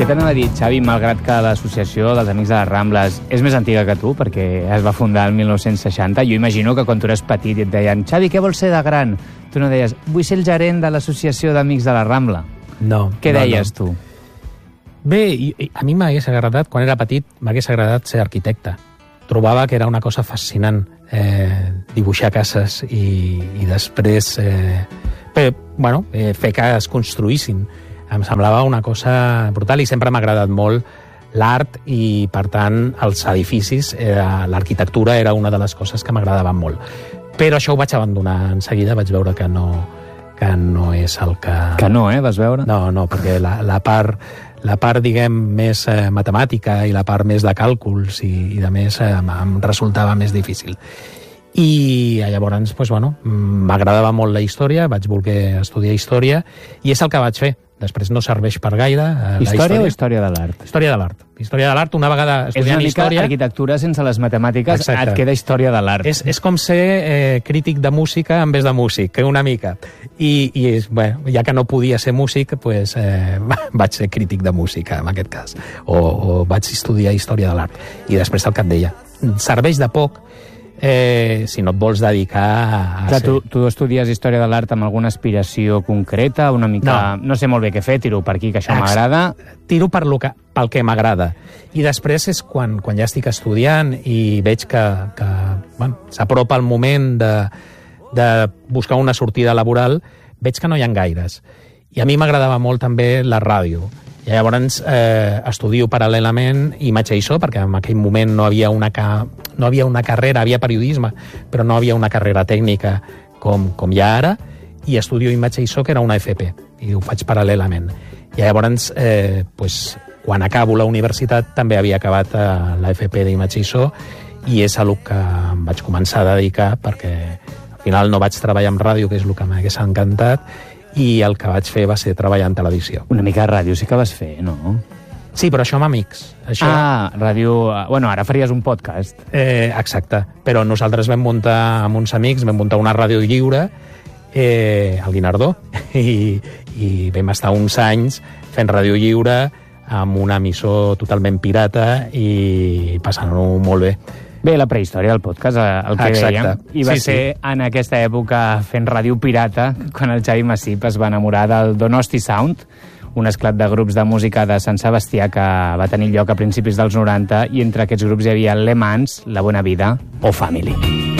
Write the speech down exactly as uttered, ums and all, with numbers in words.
Què t'anava a dir, Xavi, malgrat que l'Associació dels Amics de les Rambles és més antiga que tu, perquè es va fundar el mil nou-cents seixanta, jo imagino que quan tu eres petit i et deien «Xavi, què vols ser de gran?» Tu no deies «Vull ser el gerent de l'Associació d'Amics de la Rambla». No. Què no, deies no. tu? Bé, i, i a mi m'hagués agradat, quan era petit, m'hagués agradat ser arquitecte. Trobava que era una cosa fascinant, eh, dibuixar cases i, i després eh, bé, bueno, eh, fer que es construïssin. Em semblava una cosa brutal i sempre m'ha agradat molt l'art i, per tant, els edificis, eh, l'arquitectura era una de les coses que m'agradaven molt. Però això ho vaig abandonar en seguida, vaig veure que no, que no és el que... Que no, eh? Vas veure? No, no, perquè la, la part... la part, diguem, més eh, matemàtica i la part més de càlculs i, i de més eh, em resultava més difícil. I llavors, doncs, bueno, m'agradava molt la història, vaig voler estudiar història i és el que vaig fer. Després no serveix per gaire. Eh, història, història o història de l'art? Història de l'art. Història de l'art, una vegada estudiant és una mica història... arquitectura sense les matemàtiques, Exacte. Et queda història de l'art. És, és com ser eh, crític de música en vez de músic, que una mica. I, i és, bueno, ja que no podia ser músic, pues, eh, vaig ser crític de música, en aquest cas. O, o vaig estudiar història de l'art. I després el que et deia. Serveix de poc eh, si no et vols dedicar a... Clar, ser... tu, tu estudies història de l'art amb alguna aspiració concreta, una mica... No, no sé molt bé què fer, tiro per aquí, que això m'agrada. Tiro per lo que, pel que m'agrada. I després és quan, quan ja estic estudiant i veig que, que bueno, s'apropa el moment de, de buscar una sortida laboral, veig que no hi ha gaires. I a mi m'agradava molt també la ràdio. I llavors eh, estudio paral·lelament imatge i so, perquè en aquell moment no havia una, ca... no havia una carrera, havia periodisme, però no havia una carrera tècnica com, com hi ha ara, i estudio imatge i so, que era una F P, i ho faig paral·lelament. I llavors, eh, pues, quan acabo la universitat, també havia acabat eh, la F P d'imatge i so, i és a lo que em vaig començar a dedicar, perquè al final no vaig treballar en ràdio, que és el que m'hagués encantat, i el que vaig fer va ser treballar en televisió. Una mica de ràdio sí que vas fer, no? Sí, però això amb amics. Això... Ah, ràdio... Bueno, ara faries un podcast. Eh, exacte. Però nosaltres vam muntar amb uns amics, vam muntar una ràdio lliure, eh, al Guinardó, i, i vam estar uns anys fent ràdio lliure amb un emissor totalment pirata i passant-ho molt bé. Bé, la prehistòria del podcast, el que Exacte. dèiem. I va sí, ser sí. en aquesta època fent ràdio pirata quan el Xavi Massip es va enamorar del Donosti Sound, un esclat de grups de música de Sant Sebastià que va tenir lloc a principis dels noranta, i entre aquests grups hi havia Le Mans, La Buena Vida o Family.